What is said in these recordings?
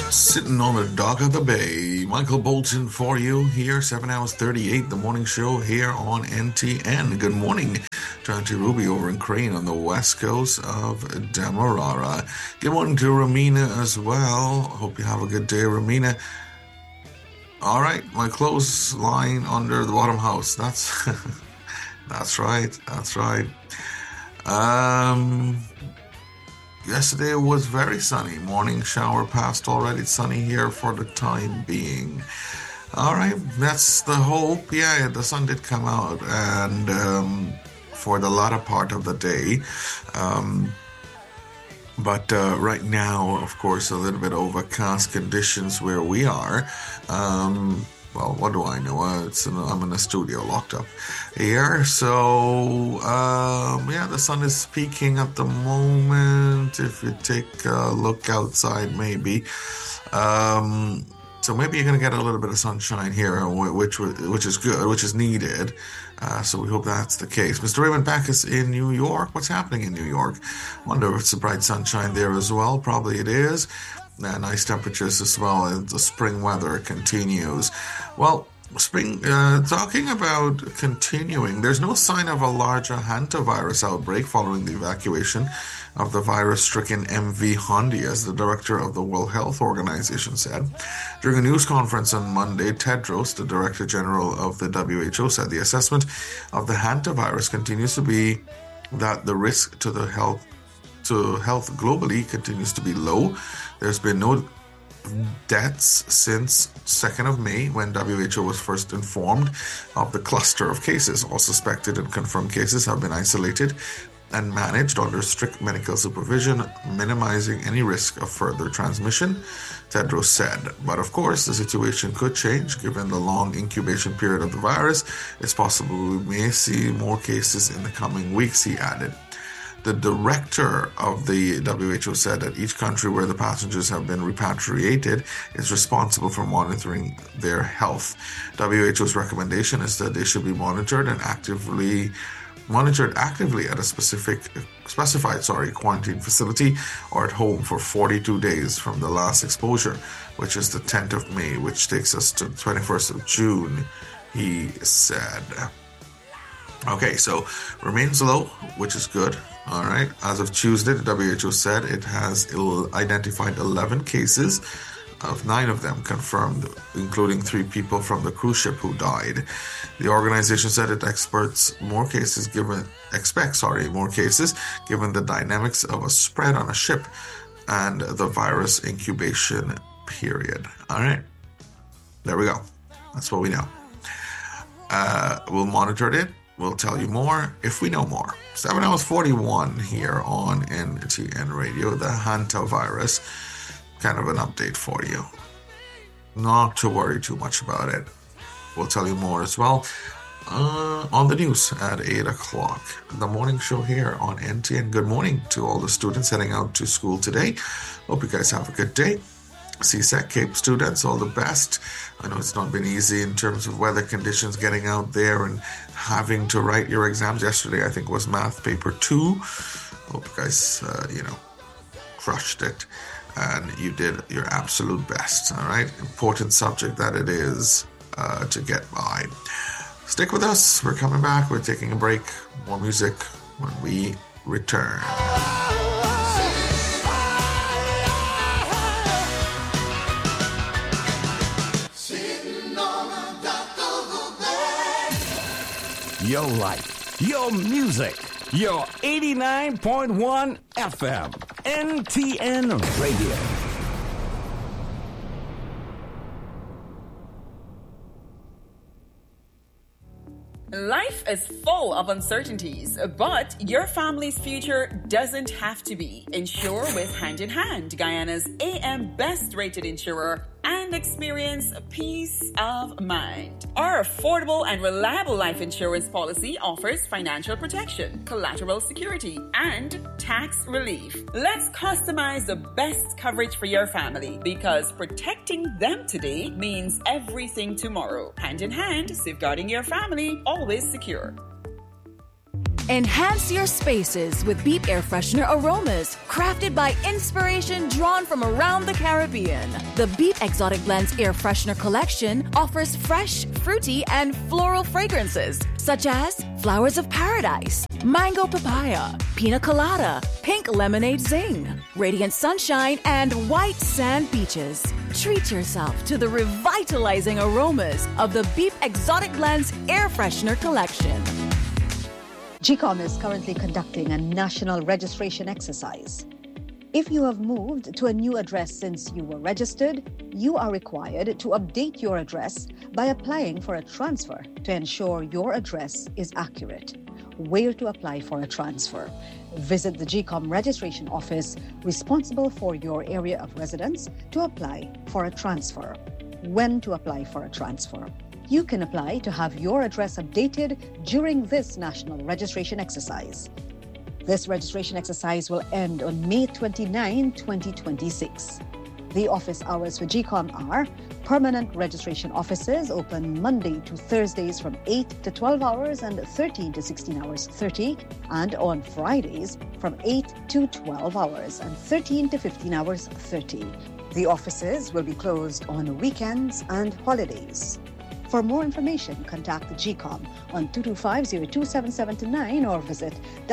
Sitting on the dock of the bay, Michael Bolton for you here, 7 hours 38, the morning show here on NTN. Good morning to Auntie Ruby over in Crane on the west coast of Demerara. Good morning to Ramina as well. Hope you have a good day, Ramina. All right, my clothesline under the bottom house. That's that's right. Yesterday was very sunny. Morning shower passed already. It's sunny here for the time being. All right, that's the hope. Yeah, the sun did come out, and for the latter part of the day. But right now, of course, a little bit overcast conditions where we are. Well, what do I know? I'm in a studio locked up here. So, yeah, the sun is peaking at the moment. If you take a look outside, maybe. So maybe you're going to get a little bit of sunshine here, which is good, which is needed. So we hope that's the case. Mr. Raymond Backus in New York. What's happening in New York? Wonder if it's a bright sunshine there as well. Probably it is. Nice temperatures as well as the spring weather continues. Well, spring, talking about continuing, there's no sign of a larger hantavirus outbreak following the evacuation of the virus-stricken MV Hondi, as the director of the World Health Organization said. During a news conference on Monday, Tedros, the Director General of the WHO, said the assessment of the hantavirus continues to be that the risk to health globally continues to be low. There's been no deaths since 2nd of May, when WHO was first informed of the cluster of cases. All suspected and confirmed cases have been isolated and managed under strict medical supervision, minimizing any risk of further transmission, Tedros said. But of course, the situation could change given the long incubation period of the virus. It's possible we may see more cases in the coming weeks, he added. The director of the WHO said that each country where the passengers have been repatriated is responsible for monitoring their health. WHO's recommendation is that they should be monitored actively at a specified quarantine facility or at home for 42 days from the last exposure, which is the 10th of May, which takes us to the 21st of June, he said. Okay, so remains low, which is good. All right. As of Tuesday, the WHO said it has identified 11 cases, of 9 of them confirmed, including 3 people from the cruise ship who died. The organization said it expects more cases given the dynamics of a spread on a ship and the virus incubation period. All right. There we go. That's what we know. We'll monitor it. We'll tell you more if we know more. 7 hours 41 here on NTN Radio, the hantavirus. Kind of an update for you. Not to worry too much about it. We'll tell you more as well on the news at 8 o'clock. The morning show here on NTN. Good morning to all the students heading out to school today. Hope you guys have a good day. CSEC Cape students, all the best. I know it's not been easy in terms of weather conditions, getting out there and having to write your exams. Yesterday, I think, was math paper 2. Hope you guys, crushed it and you did your absolute best. All right, important subject that it is to get by. Stick with us. We're coming back. We're taking a break. More music when we return. Your life, your music, your 89.1 FM, NTN Radio. Life is full of uncertainties, but your family's future doesn't have to be. Insure with Hand in Hand, Guyana's AM best rated insurer, and experience peace of mind. Our affordable and reliable life insurance policy offers financial protection, collateral security, and tax relief. Let's customize the best coverage for your family, because protecting them today means everything tomorrow. Hand in Hand, safeguarding your family, always secure. Enhance your spaces with Beep Air Freshener aromas, crafted by inspiration drawn from around the Caribbean. The Beep Exotic Blends Air Freshener collection offers fresh, fruity, and floral fragrances, such as flowers of paradise, mango papaya, pina colada, pink lemonade zing, radiant sunshine, and white sand beaches. Treat yourself to the revitalizing aromas of the Beep Exotic Blends Air Freshener collection. GCOM is currently conducting a national registration exercise. If you have moved to a new address since you were registered, you are required to update your address by applying for a transfer to ensure your address is accurate. Where to apply for a transfer? Visit the GCOM registration office responsible for your area of residence to apply for a transfer. When to apply for a transfer? You can apply to have your address updated during this national registration exercise. This registration exercise will end on May 29, 2026. The office hours for GCOM are: permanent registration offices open Monday to Thursdays from 8 to 12 hours and 13 to 16 hours 30, and on Fridays from 8 to 12 hours and 13 to 15 hours 30. The offices will be closed on weekends and holidays. For more information, contact the GCOM on 225-027729 or visit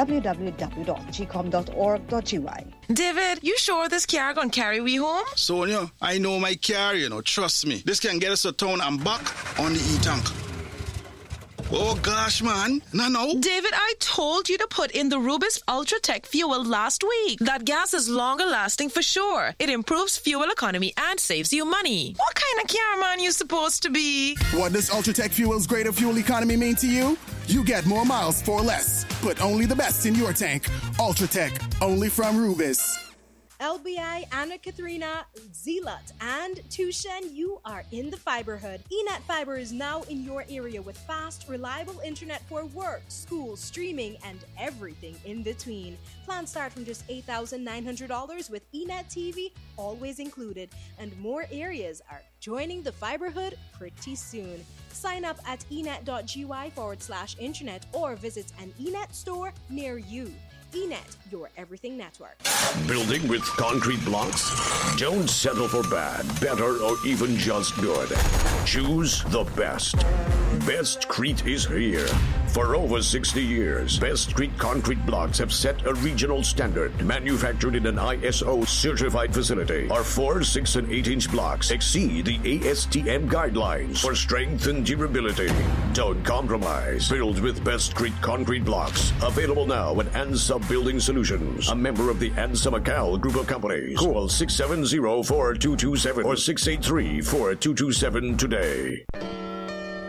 www.gcom.org.gy. David, you sure this car gonna carry we home? Sonia, I know my car, trust me. This can get us to town and back on the E-Tank. Oh gosh, man. No. David, I told you to put in the Rubis Ultratech fuel last week. That gas is longer lasting for sure. It improves fuel economy and saves you money. What kind of car man you supposed to be? What does Ultratech Fuel's greater fuel economy mean to you? You get more miles for less, but only the best in your tank. Ultratech, only from Rubis. LBI, Anna Katharina, Zealot, and Tushen, you are in the Fiberhood. eNet Fiber is now in your area with fast, reliable internet for work, school, streaming, and everything in between. Plans start from just $8,900 with eNet TV always included, and more areas are joining the Fiberhood pretty soon. Sign up at enet.gy/internet or visit an eNet store near you. eNet, your everything network. Building with concrete blocks? Don't settle for bad, better, or even just good. Choose the best. Bestcrete is here. For over 60 years, Bestcrete concrete blocks have set a regional standard. Manufactured in an ISO certified facility, our 4, 6, and 8-inch blocks exceed the ASTM guidelines for strength and durability. Don't compromise. Build with Bestcrete concrete blocks. Available now at ANSA Building Solutions, a member of the ANSA Macal Group of Companies. Call 670-4227 or 683-4227 today.